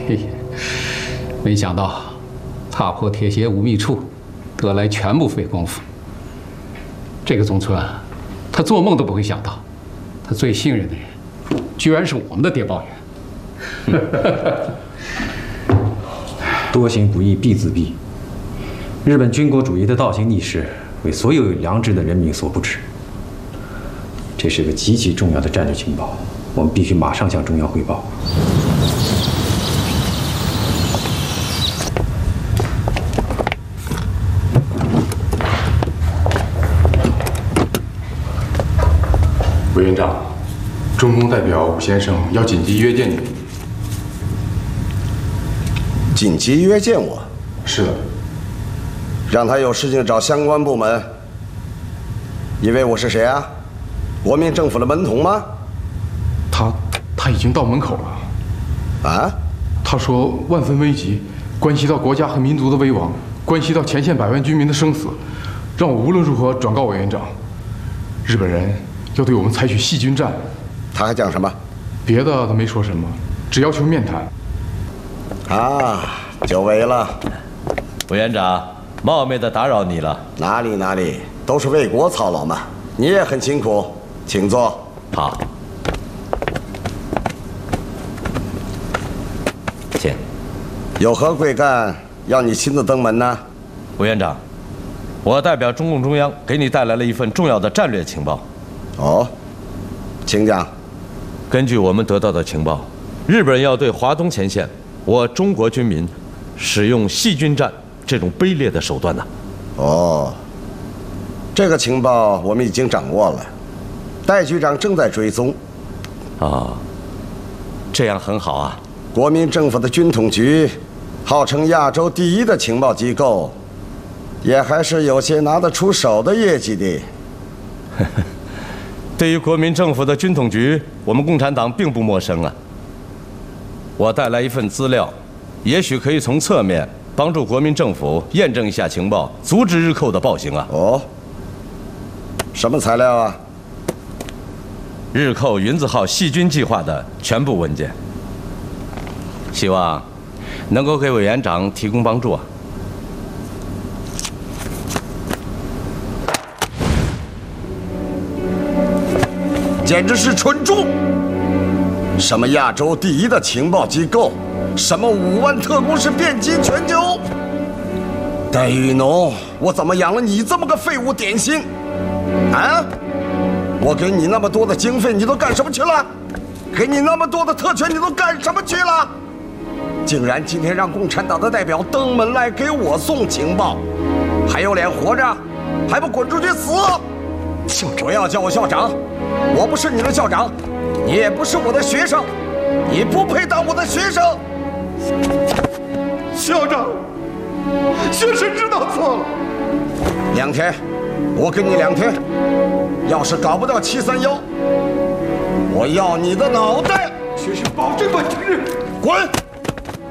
没想到踏破铁鞋无觅处，得来全不费工夫。这个宗村，他做梦都不会想到，他最信任的人，居然是我们的谍报员。 多行不义必自毙。日本军国主义的倒行逆施，为所有有良知的人民所不齿。这是个极其重要的战略情报，我们必须马上向中央汇报。 委员长，中共代表武先生要紧急约见你。 紧急约见我？ 是的。 让他有事情找相关部门。以为我是谁啊？国民政府的门童吗？ 他已经到门口了。 啊？ 他说万分危急，关系到国家和民族的危亡，关系到前线百万军民的生死，让我无论如何转告委员长，日本人要对我们采取细菌战。 他还讲什么？ 别的他没说什么，只要求面谈。 啊，久违了。 委员长，冒昧的打扰你了。 哪里，都是为国操劳嘛。你也很辛苦，请坐。 好，请。 有何贵干要你亲自登门呢？ 委员长，我代表中共中央给你带来了一份重要的战略情报。 哦，请讲。 根据我们得到的情报，日本人要对华东前线我中国军民使用细菌战这种卑劣的手段呢。 哦，这个情报我们已经掌握了，戴局长正在追踪。 啊，这样很好啊。 国民政府的军统局，号称亚洲第一的情报机构，也还是有些拿得出手的业绩的。 对于国民政府的军统局，我们共产党并不陌生啊。我带来一份资料，也许可以从侧面帮助国民政府验证一下情报，阻止日寇的暴行啊。 哦，什么材料啊？ 日寇云字号细菌计划的全部文件，希望能够给委员长提供帮助啊。 简直是蠢猪！什么亚洲第一的情报机构，什么5万特工是遍及全球。戴雨农，我怎么养了你这么个废物点心？啊！我给你那么多的经费，你都干什么去了？给你那么多的特权，你都干什么去了？竟然今天让共产党的代表登门来给我送情报，还有脸活着？还不滚出去死！不要叫我校长，我不是你的校长，你也不是我的学生，你不配当我的学生。校长，学生知道错了。2天，我给你2天，要是搞不到731，我要你的脑袋。学生保证不承认。滚！